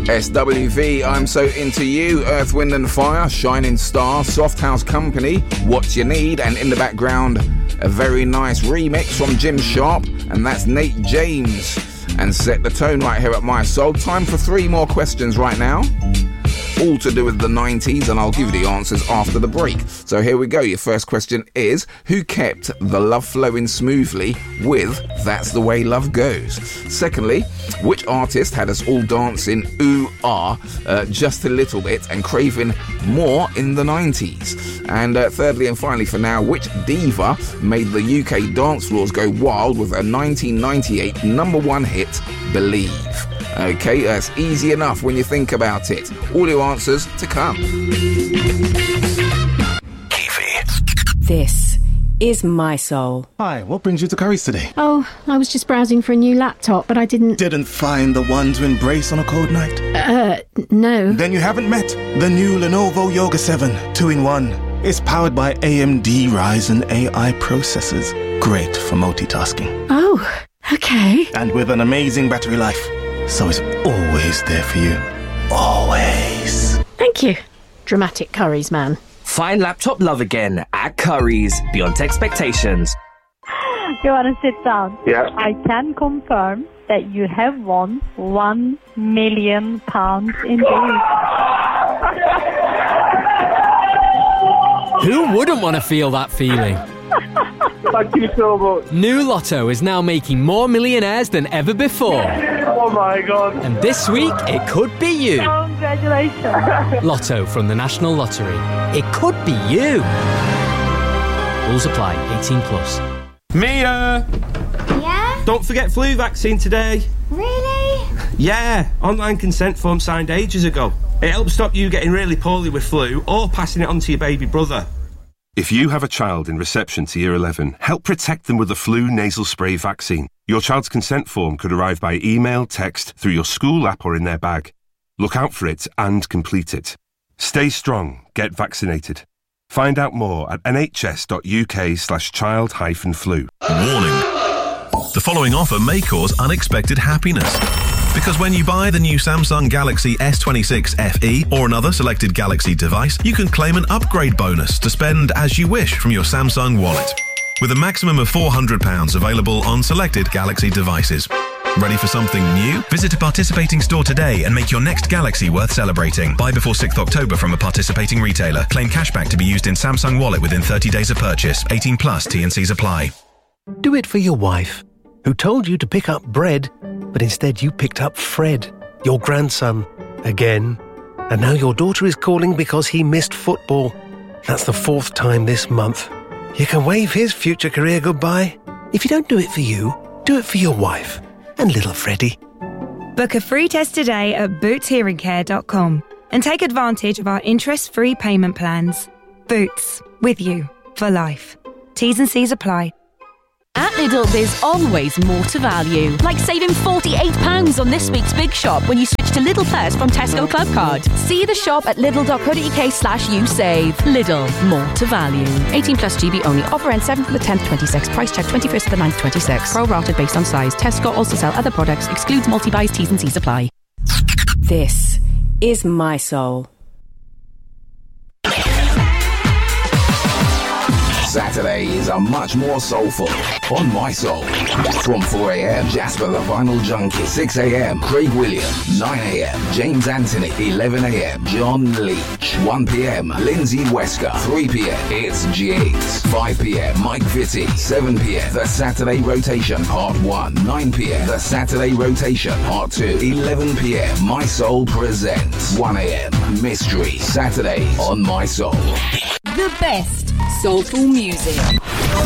SWV, I'm So Into You, Earth, Wind and Fire, Shining Star, Soft House Company, What You Need, and in the background, a very nice remix from Jim Sharp, and that's Nate James. And set the tone right here at My Soul. Time for 3 more questions right now. All to do with the 90s, and I'll give you the answers after the break. So here we go. Your first question is, who kept the love flowing smoothly with That's the Way Love Goes? Secondly, which artist had us all dancing ooh-ah just a little bit and craving more in the 90s? And thirdly and finally for now, which diva made the UK dance floors go wild with a 1998 #1 hit, Believe? Okay, that's easy enough when you think about it. All your answers to come. This is My Soul. Hi, what brings you to Curry's today? Oh, I was just browsing for a new laptop, but I didn't find the one to embrace on a cold night? No. Then you haven't met the new Lenovo Yoga 7 2-in-1. It's powered by AMD Ryzen AI processors. Great for multitasking. Oh, okay. And with an amazing battery life. So it's always there for you. Always. Thank you, dramatic Curry's man. Find laptop love again at Curry's, beyond expectations. You want to sit down? Yeah. I can confirm that you have won £1 million indeed. Who wouldn't want to feel that feeling? Thank you so much. New Lotto is now making more millionaires than ever before. Oh my God. And this week, it could be you. Congratulations. Lotto from the National Lottery. It could be you. Rules apply. 18 plus. Mia! Yeah? Don't forget flu vaccine today. Really? Yeah, online consent form signed ages ago. It helps stop you getting really poorly with flu or passing it on to your baby brother. If you have a child in reception to Year 11, help protect them with the flu nasal spray vaccine. Your child's consent form could arrive by email, text, through your school app or in their bag. Look out for it and complete it. Stay strong. Get vaccinated. Find out more at nhs.uk/child-flu. Warning. The following offer may cause unexpected happiness. Because when you buy the new Samsung Galaxy S26 FE or another selected Galaxy device, you can claim an upgrade bonus to spend as you wish from your Samsung wallet. With a maximum of £400 available on selected Galaxy devices. Ready for something new? Visit a participating store today and make your next Galaxy worth celebrating. Buy before 6th October from a participating retailer. Claim cashback to be used in Samsung Wallet within 30 days of purchase. 18 plus T&Cs apply. Do it for your wife, who told you to pick up bread, but instead you picked up Fred, your grandson, again. And now your daughter is calling because he missed football. That's the 4th time this month. You can wave his future career goodbye. If you don't do it for you, do it for your wife and little Freddie. Book a free test today at bootshearingcare.com and take advantage of our interest-free payment plans. Boots, with you for life. T's and C's apply. At Lidl, there's always more to value. Like saving £48 on this week's Big Shop when you switch to Lidl Plus from Tesco Club Card. See the shop at lidl.co.uk/usave. Lidl, more to value. 18 plus GB only. Offer ends 7th to the 10th, 26. Price check 21st to the 9th, 26. Pro-rated based on size. Tesco also sell other products. Excludes multi-buys. T's and C's apply. This is My Soul. Saturdays are much more soulful on My Soul. From 4 a.m, Jasper the Vinyl Junkie. 6 a.m, Craig Williams. 9 a.m, James Anthony. 11 a.m, John Leach. 1 p.m, Lindsay Wesker. 3 p.m, it's Jigs. 5 p.m, Mike Vitti. 7 p.m, The Saturday Rotation Part 1. 9 p.m, The Saturday Rotation Part 2. 11 p.m, My Soul presents 1 a.m, Mystery. Saturdays on My Soul. The best soulful music.